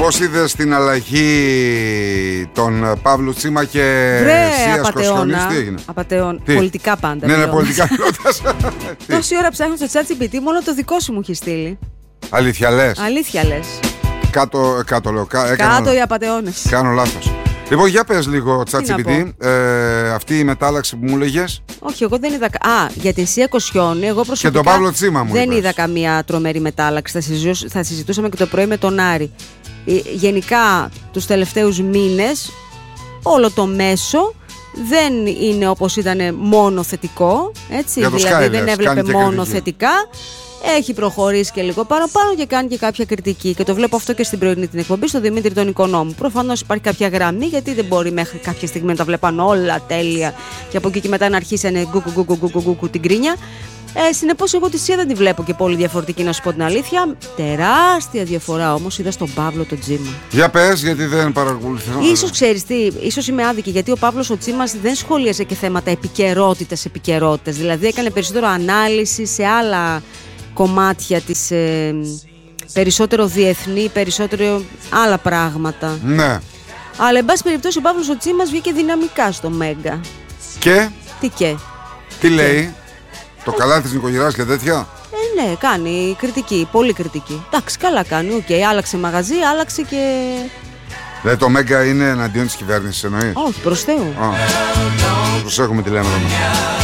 Πώς είδες την αλλαγή των Παύλου Τσίμα και Σίας Κοσιονής? Τι έγινε? Απατεών. Πολιτικά πάντα. Ναι, πολιτικά μιλώντας. Τόση ώρα ψάχνω στο ChatGPT, μόνο το δικό σου μου έχει στείλει. Αλήθεια λες? Αλήθεια λες. Κάτω λέω. Κάτω οι απατεώνες. Κάνω λάθος. Λοιπόν, για πες λίγο, ChatGPT, αυτή η μετάλλαξη που μου έλεγες. Όχι, εγώ δεν είδα. Για την Σία Κοσιόνη, εγώ προσωπικά. Και τον Παύλο Τσίμα μου δεν είπες. είδα καμία τρομερή μετάλλαξη. Θα συζητούσαμε και το πρωί με τον Άρη. Γενικά, τους τελευταίους μήνες, όλο το μέσο δεν είναι όπως ήταν μόνο θετικό. Έτσι, δηλαδή δεν έβλεπε μόνο θετικά. Έχει προχωρήσει και λίγο παραπάνω και κάνει και κάποια κριτική. Και το βλέπω αυτό και στην πρωινή την εκπομπή, στο Δημήτρη τον Οικονόμου. Προφανώς υπάρχει κάποια γραμμή, γιατί δεν μπορεί μέχρι κάποια στιγμή να τα βλέπαν όλα τέλεια και από εκεί και μετά να αρχίσει να γκου την κρίνια. Συνεπώς, εγώ τη Σία δεν τη βλέπω και πολύ διαφορετική, να σου πω την alήθεια. Τεράστια διαφορά όμως είδα στον Παύλο τον Τσίμα. Για πες, γιατί δεν παρακολουθώ. Ίσως ξέρεις τι, ίσως είμαι άδικη, γιατί ο Παύλος ο Τσίμας δεν σχολίασε και θέματα επικαιρότητας. Δηλαδή έκανε περισσότερο ανάλυση σε άλλα κομμάτια της, περισσότερο διεθνή, περισσότερο άλλα πράγματα. Ναι. Αλλά εν πάση περιπτώσει ο Παύλος ο Τσίμας βγήκε δυναμικά στο Μέγκα. Και? Τι λέει? Το καλά της νοικοκυράς και τέτοια? Ναι, κάνει κριτική, πολύ κριτική. Εντάξει, καλά κάνει, άλλαξε μαγαζί, άλλαξε και... Δηλαδή το Μέγκα είναι εναντίον της κυβέρνησης, εννοεί? Όχι, προς Θεού. Προσέχουμε τι λέμε εδώ.